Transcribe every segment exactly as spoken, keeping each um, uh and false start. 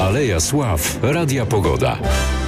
Aleja Sław Radia Pogoda.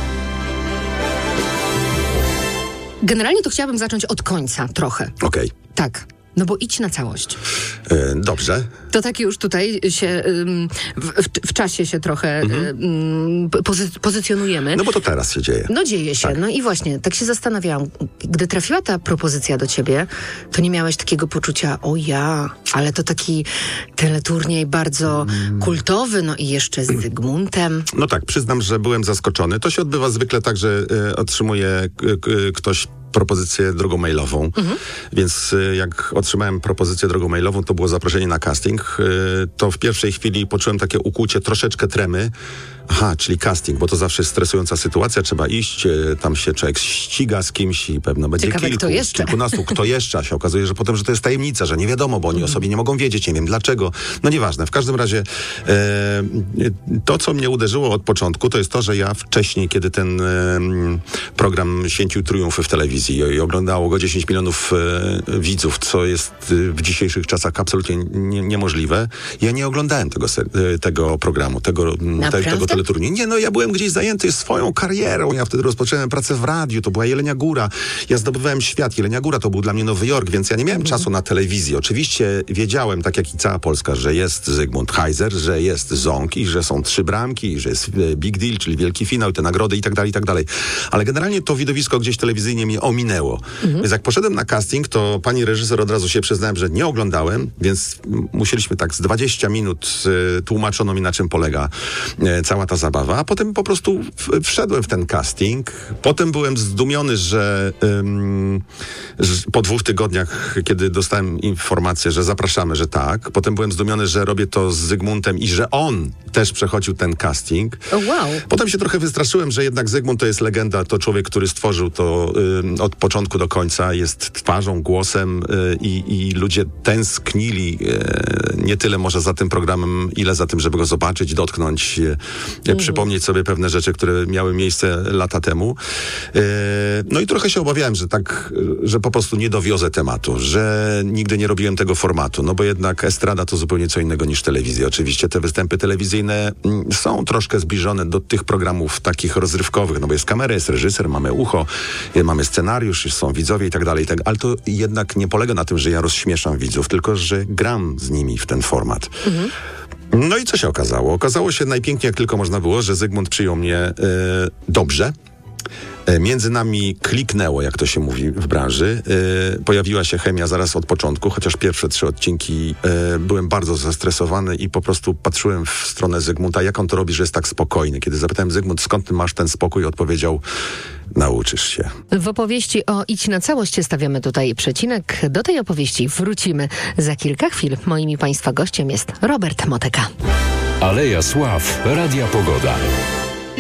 Generalnie to chciałabym zacząć od końca trochę. Okej. Tak. No bo idź na całość. E, Dobrze. To tak już tutaj się ym, w, w, w czasie się trochę mhm. ym, pozy, pozycjonujemy. No bo to teraz się dzieje. No dzieje się. Tak. No i właśnie, tak się zastanawiałam. Gdy trafiła ta propozycja do ciebie, to nie miałeś takiego poczucia, o ja, ale to taki teleturniej bardzo mm. kultowy, no i jeszcze z Zygmuntem. No tak, przyznam, że byłem zaskoczony. To się odbywa zwykle tak, że y, otrzymuje k- k- ktoś propozycję drogą mailową, mhm. więc y, jak otrzymałem propozycję drogą mailową, to było zaproszenie na casting, y, to w pierwszej chwili poczułem takie ukłucie, troszeczkę tremy. Aha, czyli casting, bo to zawsze jest stresująca sytuacja, trzeba iść, y, tam się człowiek ściga z kimś i pewno będzie Ciekawe, kilku, kto jeszcze? kilkunastu, kto jeszcze, a się okazuje, że potem, że to jest tajemnica, że nie wiadomo, bo oni o sobie nie mogą wiedzieć, nie wiem dlaczego. No nieważne, w każdym razie e, to, co mnie uderzyło od początku, to jest to, że ja wcześniej, kiedy ten e, program święcił triumfy w telewizji i oglądało go dziesięć milionów e, widzów, co jest w dzisiejszych czasach absolutnie nie, niemożliwe, ja nie oglądałem tego, tego programu, tego, te, tego teleturnieju. Nie, no ja byłem gdzieś zajęty swoją karierą, ja wtedy rozpocząłem pracę w radiu, to była Jelenia Góra, ja zdobywałem świat, Jelenia Góra to był dla mnie Nowy Jork, więc ja nie miałem mhm. czasu na telewizję. Oczywiście wiedziałem, tak jak i cała Polska, że jest Zygmunt Heiser, że jest Ząg i że są trzy bramki, i że jest Big Deal, czyli wielki finał, te nagrody i tak dalej, i tak dalej. Ale generalnie to widowisko gdzieś telewizyjnie mnie ominęło. Mhm. Więc jak poszedłem na casting, to pani reżyser od razu się przyznałem, że nie oglądałem, więc musieliśmy tak z dwadzieścia minut y, tłumaczono mi, na czym polega y, cała ta zabawa, a potem po prostu w, wszedłem w ten casting. Potem byłem zdumiony, że, ym, że po dwóch tygodniach, kiedy dostałem informację, że zapraszamy, że tak. Potem byłem zdumiony, że robię to z Zygmuntem i że on też przechodził ten casting. Oh, wow. Potem się trochę wystraszyłem, że jednak Zygmunt to jest legenda, to człowiek, który stworzył to y, od początku do końca, jest twarzą, głosem y, i ludzie tęsknili y, nie tyle może za tym programem, ile za tym, żeby go zobaczyć, dotknąć, y, mm. przypomnieć sobie pewne rzeczy, które miały miejsce lata temu. Y, no i trochę się obawiałem, że tak, że po prostu nie dowiozę tematu, że nigdy nie robiłem tego formatu, no bo jednak estrada to zupełnie co innego niż telewizja. Oczywiście te występy telewizyjne mm, są troszkę zbliżone do tych programów takich rozrywkowych, no bo jest kamera, jest reżyser, mamy ucho, y, mamy scenariusz, są widzowie i tak dalej, i tak, ale to jednak nie polega na tym, że ja rozśmieszam widzów, tylko że gram z nimi w ten format. Mhm. No i co się okazało? Okazało się najpiękniej, jak tylko można było, że Zygmunt przyjął mnie y, dobrze. Między nami kliknęło, jak to się mówi w branży. Yy, pojawiła się chemia zaraz od początku, chociaż pierwsze trzy odcinki yy, byłem bardzo zestresowany i po prostu patrzyłem w stronę Zygmunta, jak on to robi, że jest tak spokojny. Kiedy zapytałem Zygmunt, skąd ty masz ten spokój, odpowiedział, nauczysz się. W opowieści o Idź na całość stawiamy tutaj przecinek. Do tej opowieści wrócimy za kilka chwil. Moim i państwa gościem jest Robert Motyka. Aleja Sław Radia Pogoda.